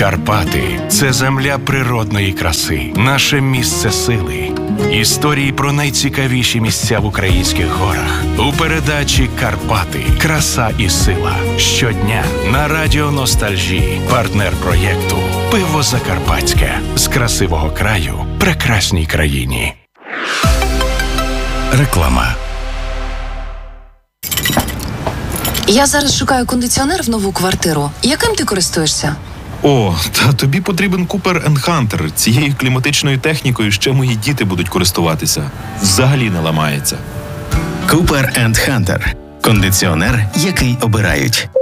Карпати – це земля природної краси, наше місце сили. Історії про найцікавіші місця в українських горах. У передачі «Карпати. Краса і сила». Щодня на Радіо Ностальжі. Партнер проєкту «Пиво Закарпатське». З красивого краю прекрасній країні. Реклама. Я зараз шукаю кондиціонер в нову квартиру. Яким ти користуєшся? О, та тобі потрібен Cooper & Hunter. Цією кліматичною технікою ще мої діти будуть користуватися. Взагалі не ламається. Cooper & Hunter. Кондиціонер, який обирають.